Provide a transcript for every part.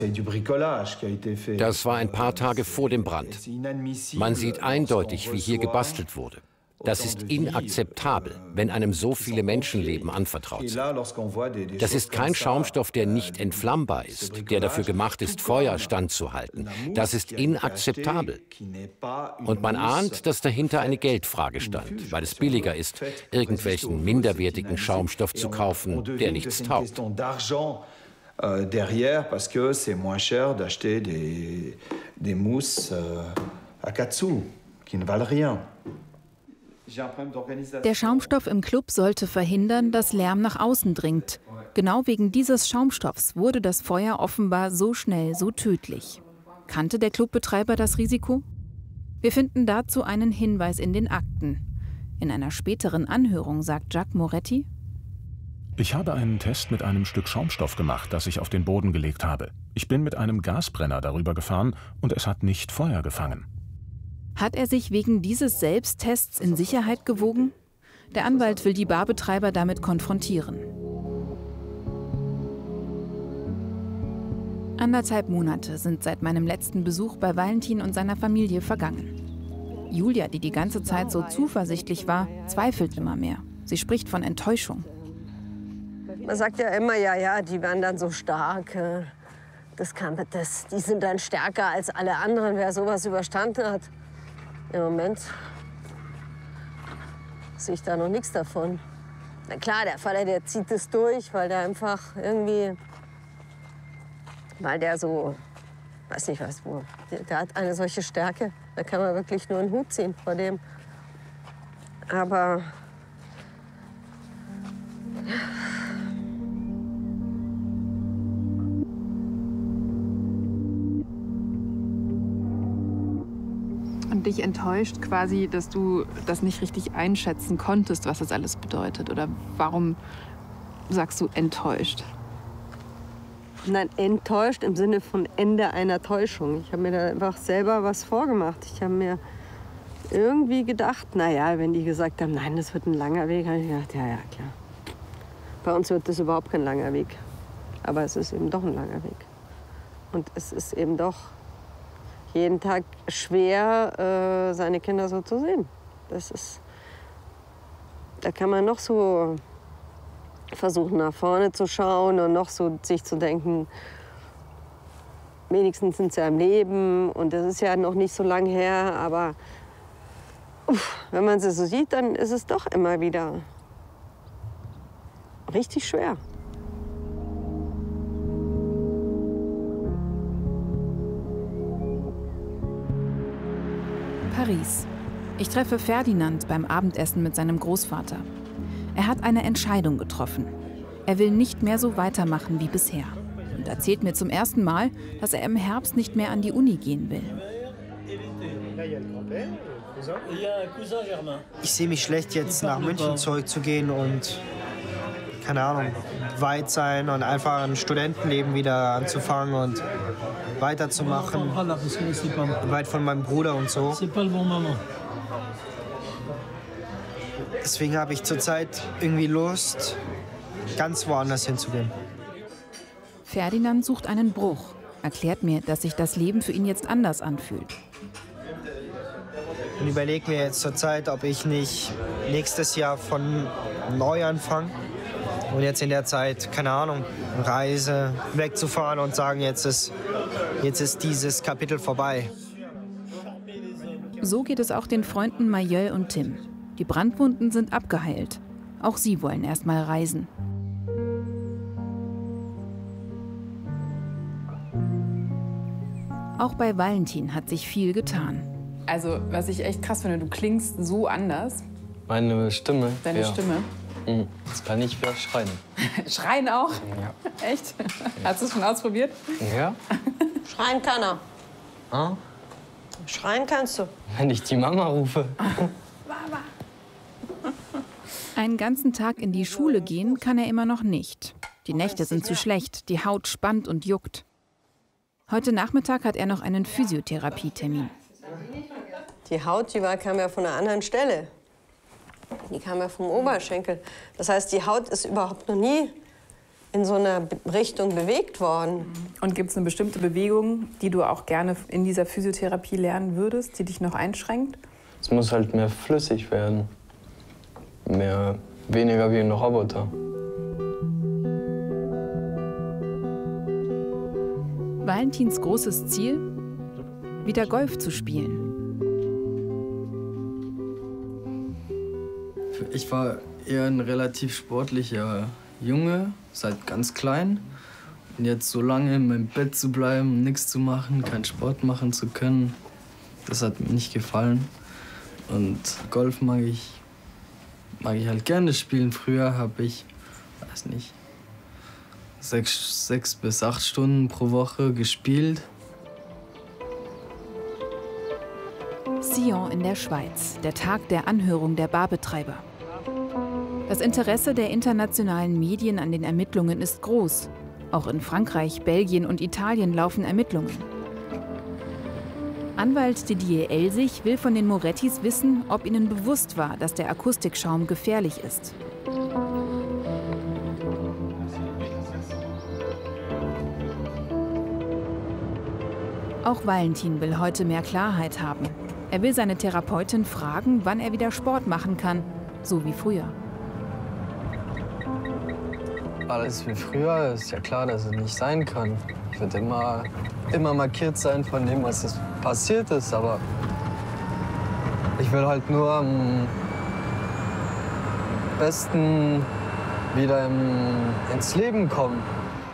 Das war ein paar Tage vor dem Brand. Man sieht eindeutig, wie hier gebastelt wurde. Das ist inakzeptabel, wenn einem so viele Menschenleben anvertraut sind. Das ist kein Schaumstoff, der nicht entflammbar ist, der dafür gemacht ist, Feuer standzuhalten. Das ist inakzeptabel. Und man ahnt, dass dahinter eine Geldfrage stand, weil es billiger ist, irgendwelchen minderwertigen Schaumstoff zu kaufen, der nichts taugt. Derrière, parce que c'est moins cher d'acheter des mousses à katsu, qui ne valent rien. Der Schaumstoff im Club sollte verhindern, dass Lärm nach außen dringt. Genau wegen dieses Schaumstoffs wurde das Feuer offenbar so schnell so tödlich. Kannte der Clubbetreiber das Risiko? Wir finden dazu einen Hinweis in den Akten. In einer späteren Anhörung sagt Jacques Moretti: Ich habe einen Test mit einem Stück Schaumstoff gemacht, das ich auf den Boden gelegt habe. Ich bin mit einem Gasbrenner darüber gefahren und es hat nicht Feuer gefangen. Hat er sich wegen dieses Selbsttests in Sicherheit gewogen? Der Anwalt will die Barbetreiber damit konfrontieren. 1,5 Monate sind seit meinem letzten Besuch bei Valentin und seiner Familie vergangen. Julia, die die ganze Zeit so zuversichtlich war, zweifelt immer mehr. Sie spricht von Enttäuschung. Man sagt ja immer, ja, die werden dann so stark. Die sind dann stärker als alle anderen, wer sowas überstanden hat. Im Moment sehe ich da noch nichts davon. Na klar, der Vater, der zieht es durch, weil der einfach irgendwie, weil der so, weiß nicht was, der hat eine solche Stärke, da kann man wirklich nur einen Hut ziehen vor dem. Aber und dich enttäuscht quasi, dass du das nicht richtig einschätzen konntest, was das alles bedeutet? Oder warum sagst du enttäuscht? Nein, enttäuscht im Sinne von Ende einer Täuschung. Ich habe mir da einfach selber was vorgemacht. Ich habe mir irgendwie gedacht, naja, wenn die gesagt haben, nein, das wird ein langer Weg, habe ich gedacht, ja, klar. Bei uns wird das überhaupt kein langer Weg. Aber es ist eben doch ein langer Weg. Und es ist eben doch jeden Tag schwer, seine Kinder so zu sehen. Da kann man noch so versuchen, nach vorne zu schauen und noch so sich zu denken, wenigstens sind sie am Leben und das ist ja noch nicht so lang her, aber wenn man sie so sieht, dann ist es doch immer wieder richtig schwer. Paris. Ich treffe Ferdinand beim Abendessen mit seinem Großvater. Er hat eine Entscheidung getroffen. Er will nicht mehr so weitermachen wie bisher. Und erzählt mir zum ersten Mal, dass er im Herbst nicht mehr an die Uni gehen will. Ich sehe mich schlecht, jetzt nach München zurückzugehen und, keine Ahnung, weit sein und einfach ein Studentenleben wieder anzufangen und weiterzumachen. Weit von meinem Bruder und so. Deswegen habe ich zurzeit irgendwie Lust, ganz woanders hinzugehen. Ferdinand sucht einen Bruch, erklärt mir, dass sich das Leben für ihn jetzt anders anfühlt. Und überlege mir jetzt zurzeit, ob ich nicht nächstes Jahr von neu anfange und jetzt in der Zeit, keine Ahnung, Reise, wegzufahren und sagen, jetzt ist dieses Kapitel vorbei. So geht es auch den Freunden Mayel und Tim. Die Brandwunden sind abgeheilt. Auch sie wollen erst mal reisen. Auch bei Valentin hat sich viel getan. Also, was ich echt krass finde, du klingst so anders. Meine Stimme? Deine Stimme? Das kann ich wieder schreien. Schreien auch? Ja. Echt? Hast du es schon ausprobiert? Ja. Schreien kann er. Ah? Schreien kannst du. Wenn ich die Mama rufe. Mama. Einen ganzen Tag in die Schule gehen kann er immer noch nicht. Die Nächte sind zu schlecht, die Haut spannt und juckt. Heute Nachmittag hat er noch einen Physiotherapietermin. Die Haut, kam ja von einer anderen Stelle. Die kam ja vom Oberschenkel. Das heißt, die Haut ist überhaupt noch nie in so einer Richtung bewegt worden. Und gibt es eine bestimmte Bewegung, die du auch gerne in dieser Physiotherapie lernen würdest, die dich noch einschränkt? Es muss halt mehr flüssig werden. Weniger wie ein Roboter. Valentins großes Ziel? Wieder Golf zu spielen. Ich war eher ein relativ sportlicher Junge, seit ganz klein. Und jetzt so lange in meinem Bett zu bleiben, nichts zu machen, keinen Sport machen zu können, das hat mir nicht gefallen. Und Golf mag ich halt gerne spielen. Früher habe ich, weiß nicht, 6 bis 8 Stunden pro Woche gespielt. Sion in der Schweiz, der Tag der Anhörung der Barbetreiber. Das Interesse der internationalen Medien an den Ermittlungen ist groß. Auch in Frankreich, Belgien und Italien laufen Ermittlungen. Anwalt Didier Elsig will von den Morettis wissen, ob ihnen bewusst war, dass der Akustikschaum gefährlich ist. Auch Valentin will heute mehr Klarheit haben. Er will seine Therapeutin fragen, wann er wieder Sport machen kann, so wie früher. Alles wie früher, ist ja klar, dass es nicht sein kann. Ich werde immer markiert sein von dem, was passiert ist, aber ich will halt nur am besten wieder ins Leben kommen.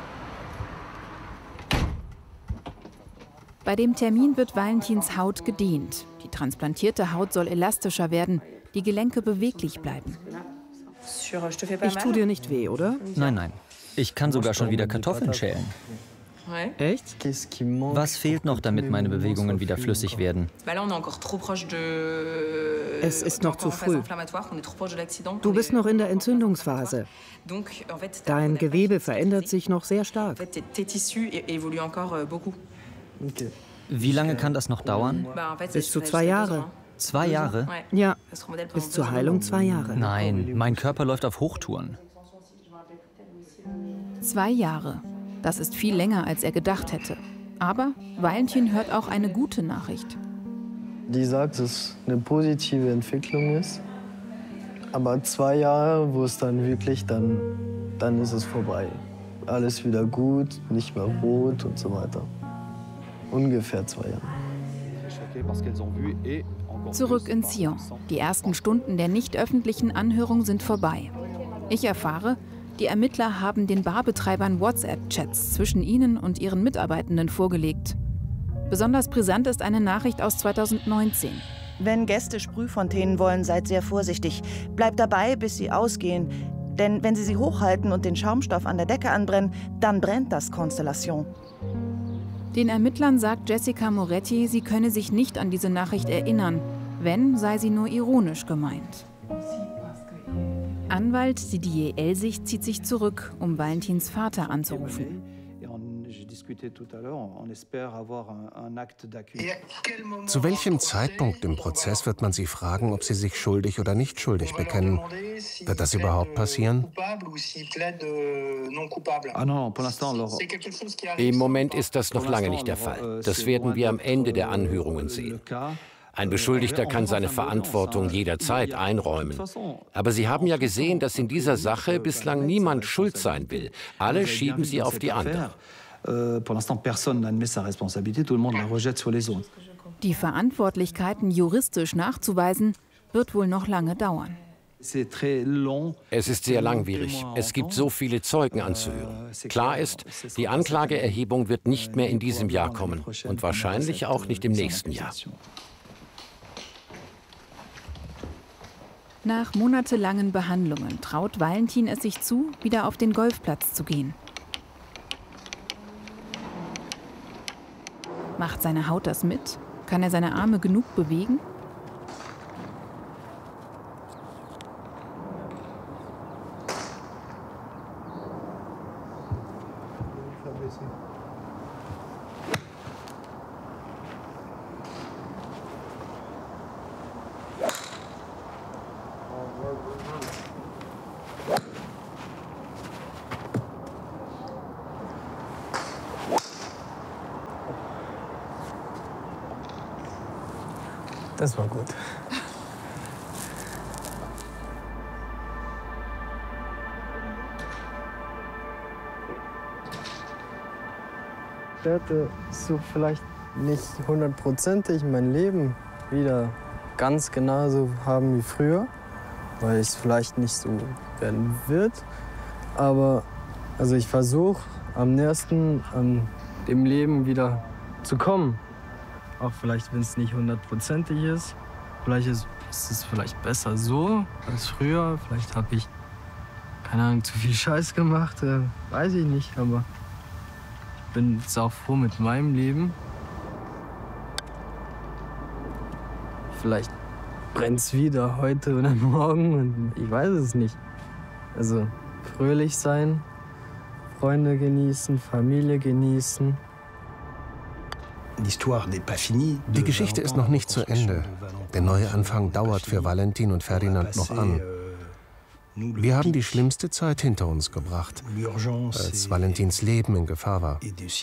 Bei dem Termin wird Valentins Haut gedehnt. Die transplantierte Haut soll elastischer werden, die Gelenke beweglich bleiben. Ich tue dir nicht weh, oder? Nein, nein. Ich kann sogar schon wieder Kartoffeln schälen. Echt? Was fehlt noch, damit meine Bewegungen wieder flüssig werden? Es ist noch zu früh. Du bist noch in der Entzündungsphase. Dein Gewebe verändert sich noch sehr stark. Wie lange kann das noch dauern? Bis zu 2 Jahre. 2 Jahre? Ja, bis zur Heilung 2 Jahre. Nein, mein Körper läuft auf Hochtouren. 2 Jahre. Das ist viel länger, als er gedacht hätte. Aber Valentin hört auch eine gute Nachricht. Die sagt, dass es eine positive Entwicklung ist. Aber 2 Jahre, wo es dann wirklich, dann ist es vorbei. Alles wieder gut, nicht mehr rot und so weiter. Ungefähr 2 Jahre. Zurück in Sion. Die ersten Stunden der nicht öffentlichen Anhörung sind vorbei. Ich erfahre, die Ermittler haben den Barbetreibern WhatsApp-Chats zwischen ihnen und ihren Mitarbeitenden vorgelegt. Besonders brisant ist eine Nachricht aus 2019. Wenn Gäste Sprühfontänen wollen, seid sehr vorsichtig. Bleibt dabei, bis sie ausgehen. Denn wenn sie hochhalten und den Schaumstoff an der Decke anbrennen, dann brennt das Constellation. Den Ermittlern sagt Jessica Moretti, sie könne sich nicht an diese Nachricht erinnern. Wenn, sei sie nur ironisch gemeint. Anwalt Didier Elsig zieht sich zurück, um Valentins Vater anzurufen. Zu welchem Zeitpunkt im Prozess wird man Sie fragen, ob Sie sich schuldig oder nicht schuldig bekennen? Wird das überhaupt passieren? Im Moment ist das noch lange nicht der Fall. Das werden wir am Ende der Anhörungen sehen. Ein Beschuldigter kann seine Verantwortung jederzeit einräumen. Aber Sie haben ja gesehen, dass in dieser Sache bislang niemand schuld sein will. Alle schieben sie auf die anderen. Die Verantwortlichkeiten juristisch nachzuweisen, wird wohl noch lange dauern. Es ist sehr langwierig. Es gibt so viele Zeugen anzuhören. Klar ist, die Anklageerhebung wird nicht mehr in diesem Jahr kommen und wahrscheinlich auch nicht im nächsten Jahr. Nach monatelangen Behandlungen traut Valentin es sich zu, wieder auf den Golfplatz zu gehen. Macht seine Haut das mit? Kann er seine Arme genug bewegen? Das war gut. Ich werde so vielleicht nicht 100%ig mein Leben wieder ganz genauso haben wie früher, weil es vielleicht nicht so werden wird. Aber also ich versuche am nächsten an dem Leben wieder zu kommen. Auch vielleicht, wenn es nicht 100%ig ist. Vielleicht ist es vielleicht besser so als früher. Vielleicht habe ich, keine Ahnung, zu viel Scheiß gemacht. Weiß ich nicht, aber ich bin jetzt auch froh mit meinem Leben. Vielleicht brennt es wieder heute oder morgen und ich weiß es nicht. Also fröhlich sein, Freunde genießen, Familie genießen. Die Geschichte ist noch nicht zu Ende. Der neue Anfang dauert für Valentin und Ferdinand noch an. Wir haben die schlimmste Zeit hinter uns gebracht, als Valentins Leben in Gefahr war.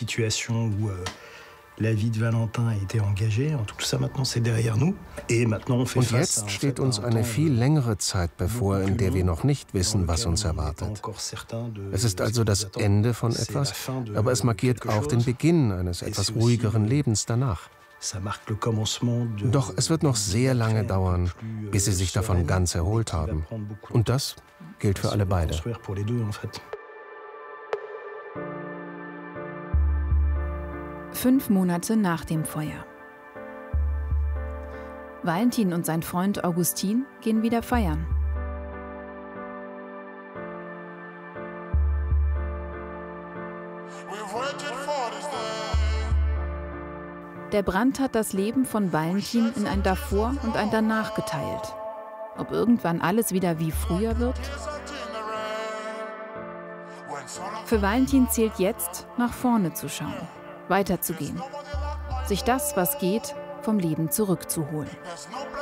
Und jetzt steht uns eine viel längere Zeit bevor, in der wir noch nicht wissen, was uns erwartet. Es ist also das Ende von etwas, aber es markiert auch den Beginn eines etwas ruhigeren Lebens danach. Doch es wird noch sehr lange dauern, bis sie sich davon ganz erholt haben. Und das gilt für alle beide. 5 Monate nach dem Feuer. Valentin und sein Freund Augustin gehen wieder feiern. Der Brand hat das Leben von Valentin in ein Davor und ein Danach geteilt. Ob irgendwann alles wieder wie früher wird? Für Valentin zählt jetzt, nach vorne zu schauen, weiterzugehen, sich das, was geht, vom Leben zurückzuholen.